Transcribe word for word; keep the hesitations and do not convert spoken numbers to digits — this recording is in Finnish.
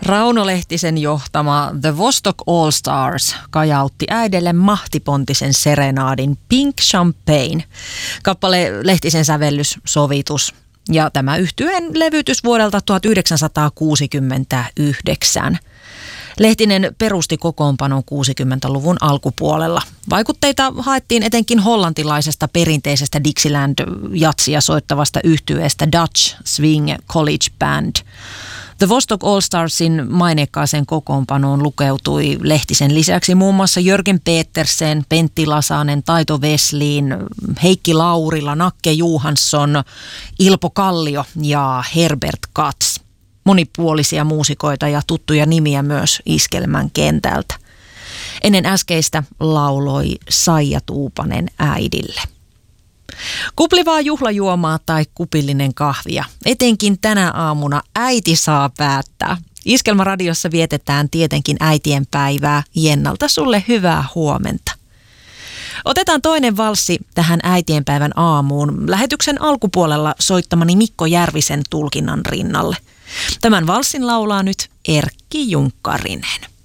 Rauno Lehtisen johtama The Vostok All Stars kajautti äidelle mahtipontisen serenaadin Pink Champagne. Kappale Lehtisen sävellys, sovitus ja tämä yhtyeen levytys vuodelta tuhatyhdeksänsataakuusikymmentäyhdeksän. Lehtinen perusti kokoonpanon kuusikymmentäluvun alkupuolella. Vaikutteita haettiin etenkin hollantilaisesta perinteisestä Dixieland-jatsia soittavasta yhtyeestä Dutch Swing College Band. The Vostok All Starsin maineikkaaseen kokoonpanoon lukeutui Lehtisen lisäksi muun muassa Jörgen Petersen, Pentti Lasanen, Taito Wesliin, Heikki Laurila, Nakke Johansson, Ilpo Kallio ja Herbert Katz. Monipuolisia muusikoita ja tuttuja nimiä myös iskelmän kentältä. Ennen äskeistä lauloi Saija Tuupanen äidille. Kuplivaa juhlajuomaa tai kupillinen kahvia. Etenkin tänä aamuna äiti saa päättää. Iskelmäradiossa vietetään tietenkin äitien päivää. Jennalta sulle hyvää huomenta. Otetaan toinen valssi tähän äitienpäivän aamuun lähetyksen alkupuolella soittamani Mikko Järvisen tulkinnan rinnalle. Tämän valssin laulaa nyt Erkki Junkkarinen.